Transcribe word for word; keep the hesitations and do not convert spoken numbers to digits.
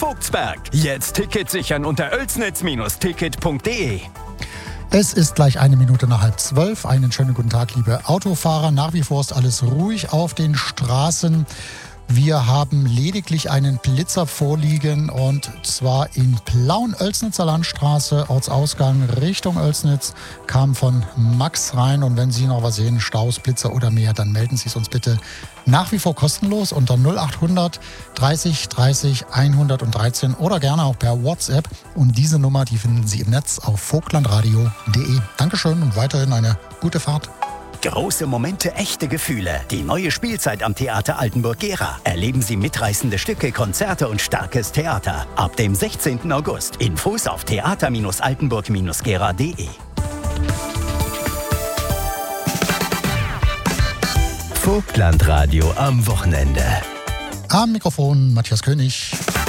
Vogtsberg. Jetzt Ticket sichern unter oelsnitz Ticket punkt de. Es ist gleich eine Minute nach halb zwölf. Einen schönen guten Tag, liebe Autofahrer. Nach wie vor ist alles ruhig auf den Straßen. Wir haben lediglich einen Blitzer vorliegen und zwar in Plauen-Oelsnitzer Landstraße, Ortsausgang Richtung Oelsnitz, kam von Max rein. Und wenn Sie noch was sehen, Staus, Blitzer oder mehr, dann melden Sie es uns bitte nach wie vor kostenlos unter null achthundert dreißig dreißig hundertdreizehn oder gerne auch per WhatsApp. Und diese Nummer, die finden Sie im Netz auf vogtlandradio punkt de. Dankeschön und weiterhin eine gute Fahrt. Große Momente, echte Gefühle. Die neue Spielzeit am Theater Altenburg-Gera. Erleben Sie mitreißende Stücke, Konzerte und starkes Theater. Ab dem sechzehnten August. Infos auf theater altenburg gera punkt de. Vogtlandradio am Wochenende. Am Mikrofon Matthias König.